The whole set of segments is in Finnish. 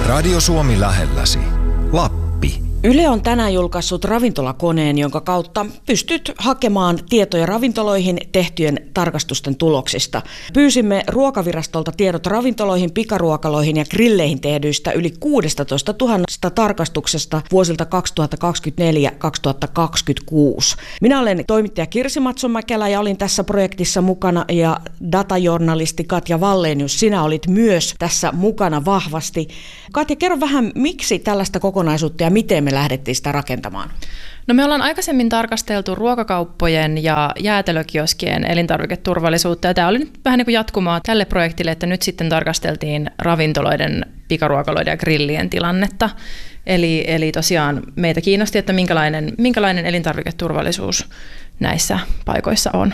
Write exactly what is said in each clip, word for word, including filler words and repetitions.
Radio Suomi lähelläsi. Lappi. Yle on tänään julkaissut ravintolakoneen, jonka kautta pystyt hakemaan tietoja ravintoloihin tehtyjen tarkastusten tuloksista. Pyysimme Ruokavirastolta tiedot ravintoloihin, pikaruokaloihin ja grilleihin tehdyistä yli kuusitoista tuhatta tarkastuksesta vuosilta kaksituhattakaksikymmentäneljä kaksituhattakaksikymmentäkuusi. Minä olen toimittaja Kirsi Matson-Mäkelä ja olin tässä projektissa mukana, ja datajournalisti Katja Wallenius, sinä olit myös tässä mukana vahvasti. Katja, kerro vähän, miksi tällaista kokonaisuutta ja miten me lähdettiin sitä rakentamaan? No me ollaan aikaisemmin tarkasteltu ruokakauppojen ja jäätelökioskien elintarviketurvallisuutta, ja tämä oli nyt vähän niin kuin jatkumaa tälle projektille, että nyt sitten tarkasteltiin ravintoloiden, pikaruokaloiden ja grillien tilannetta. Eli, eli tosiaan meitä kiinnosti, että minkälainen, minkälainen elintarviketurvallisuus näissä paikoissa on.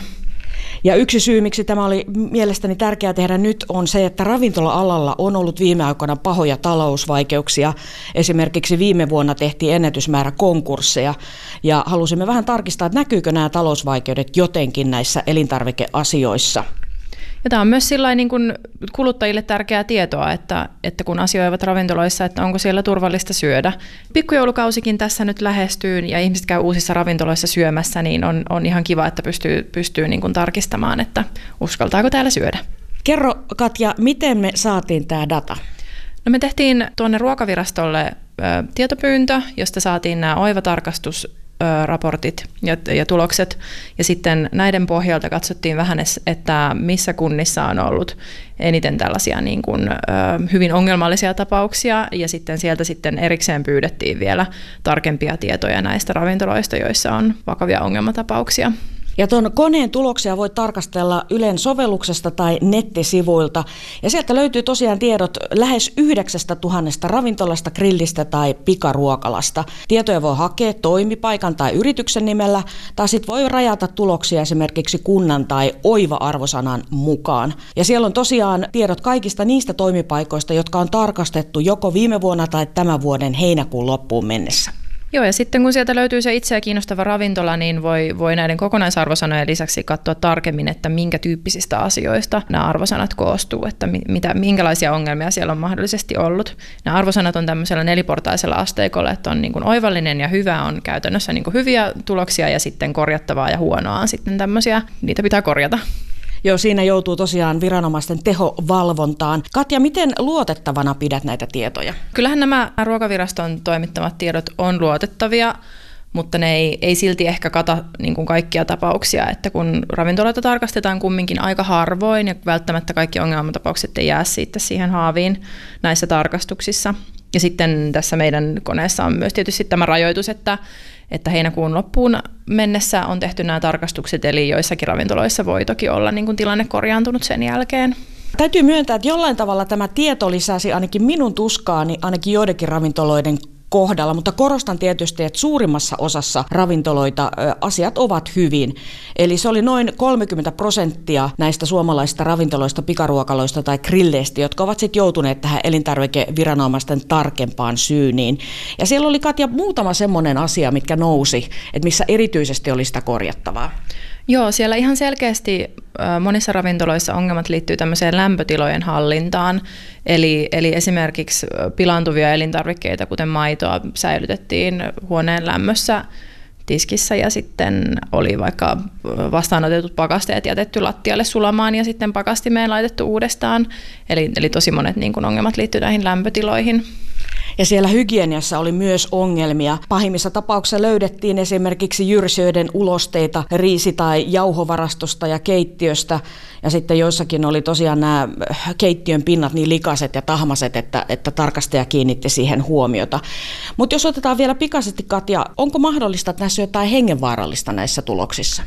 Ja yksi syy, miksi tämä oli mielestäni tärkeää tehdä nyt, on se, että ravintola-alalla on ollut viime aikoina pahoja talousvaikeuksia. Esimerkiksi viime vuonna tehtiin ennätysmäärä konkursseja, ja halusimme vähän tarkistaa, että näkyykö nämä talousvaikeudet jotenkin näissä elintarvikeasioissa. Ja tämä on myös sillain niin kuin kuluttajille tärkeää tietoa, että, että kun asioivat ravintoloissa, että onko siellä turvallista syödä. Pikkujoulukausikin tässä nyt lähestyy ja ihmiset käy uusissa ravintoloissa syömässä, niin on, on ihan kiva, että pystyy, pystyy niin kuin tarkistamaan, että uskaltaako täällä syödä. Kerro, Katja, miten me saatiin tämä data? No me tehtiin tuonne Ruokavirastolle ö, tietopyyntö, josta saatiin nämä oivatarkastus raportit ja, ja tulokset, ja sitten näiden pohjalta katsottiin vähän, että missä kunnissa on ollut eniten tällaisia niin kuin, ö, hyvin ongelmallisia tapauksia, ja sitten sieltä sitten erikseen pyydettiin vielä tarkempia tietoja näistä ravintoloista, joissa on vakavia ongelmatapauksia. Ja tuon koneen tuloksia voi tarkastella Ylen sovelluksesta tai nettisivuilta. Ja sieltä löytyy tosiaan tiedot lähes yhdeksästä tuhannesta ravintolasta, grillistä tai pikaruokalasta. Tietoja voi hakea toimipaikan tai yrityksen nimellä, tai sitten voi rajata tuloksia esimerkiksi kunnan tai oiva-arvosanan mukaan. Ja siellä on tosiaan tiedot kaikista niistä toimipaikoista, jotka on tarkastettu joko viime vuonna tai tämän vuoden heinäkuun loppuun mennessä. Joo, ja sitten kun sieltä löytyy se itseä kiinnostava ravintola, niin voi, voi näiden kokonaisarvosanojen lisäksi katsoa tarkemmin, että minkä tyyppisistä asioista nämä arvosanat koostuu, että mitä, minkälaisia ongelmia siellä on mahdollisesti ollut. Nämä arvosanat on tämmöisellä neliportaisella asteikolla, että on niin kuin oivallinen ja hyvä on käytännössä niin kuin hyviä tuloksia, ja sitten korjattavaa ja huonoa on sitten tämmöisiä, niitä pitää korjata. Joo, siinä joutuu tosiaan viranomaisten tehovalvontaan. Katja, miten luotettavana pidät näitä tietoja? Kyllähän nämä Ruokaviraston toimittamat tiedot on luotettavia, mutta ne ei, ei silti ehkä kata niin kuin kaikkia tapauksia, että kun ravintoloita tarkastetaan kumminkin aika harvoin, ja välttämättä kaikki ongelmatapaukset ei jää siitä siihen haaviin näissä tarkastuksissa. Ja sitten tässä meidän koneessa on myös tietysti tämä rajoitus, että että heinäkuun loppuun mennessä on tehty nämä tarkastukset, eli joissakin ravintoloissa voi toki olla niin kuin tilanne korjaantunut sen jälkeen. Täytyy myöntää, että jollain tavalla tämä tieto lisäsi ainakin minun tuskaani, ainakin joidenkin ravintoloiden kohdalla, mutta korostan tietysti, että suurimmassa osassa ravintoloita ä, asiat ovat hyvin. Eli se oli noin kolmekymmentä prosenttia näistä suomalaisista ravintoloista, pikaruokaloista tai grilleistä, jotka ovat sitten joutuneet tähän elintarvikeviranomaisten tarkempaan syyniin. Ja siellä oli, Katja, muutama semmoinen asia, mitkä nousi, että missä erityisesti oli sitä korjattavaa. Joo, siellä ihan selkeästi monissa ravintoloissa ongelmat liittyy tämmöiseen lämpötilojen hallintaan, eli, eli esimerkiksi pilaantuvia elintarvikkeita, kuten maitoa, säilytettiin huoneen lämmössä tiskissä, ja sitten oli vaikka vastaanotetut pakasteet jätetty lattialle sulamaan ja sitten pakastimeen laitettu uudestaan, eli, eli tosi monet niin kuin ongelmat liittyy näihin lämpötiloihin. Ja siellä hygieniassa oli myös ongelmia. Pahimmissa tapauksissa löydettiin esimerkiksi jyrsijöiden ulosteita riisi- tai jauhovarastosta ja keittiöstä. Ja sitten joissakin oli tosiaan nämä keittiön pinnat niin likaiset ja tahmaset, että, että tarkastaja kiinnitti siihen huomiota. Mutta jos otetaan vielä pikaisesti, Katja, onko mahdollista, että näissä on jotain hengenvaarallista näissä tuloksissa?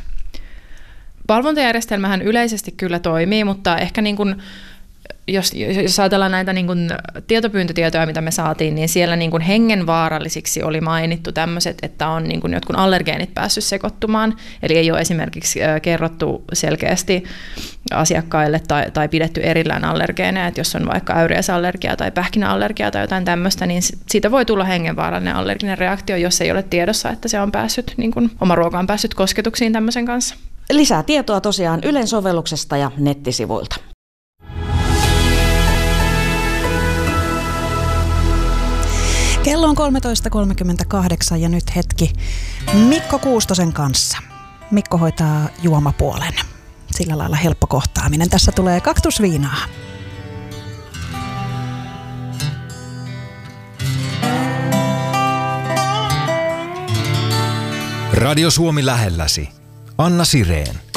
Valvontajärjestelmähän yleisesti kyllä toimii, mutta ehkä niin kuin Jos, jos ajatellaan näitä niin kuin tietopyyntötietoja, mitä me saatiin, niin siellä niin kuin hengenvaarallisiksi oli mainittu tämmöiset, että on niin kuin jotkut allergeenit päässyt sekoittumaan. Eli ei ole esimerkiksi kerrottu selkeästi asiakkaille tai, tai pidetty erillään allergeeneja, että jos on vaikka äyriesallergia tai pähkinäallergia tai jotain tämmöistä, niin siitä voi tulla hengenvaarallinen allerginen reaktio, jos ei ole tiedossa, että se on päässyt, niin kuin oma ruoka on päässyt kosketuksiin tämmöisen kanssa. Lisää tietoa tosiaan Ylen sovelluksesta ja nettisivuilta. Kello on kolmetoista kolmekymmentäkahdeksan ja nyt hetki Mikko Kuustosen kanssa. Mikko hoitaa juomapuolen. Sillä lailla helppo kohtaaminen. Tässä tulee kaktusviinaa. Radio Suomi lähelläsi. Anna Sireen.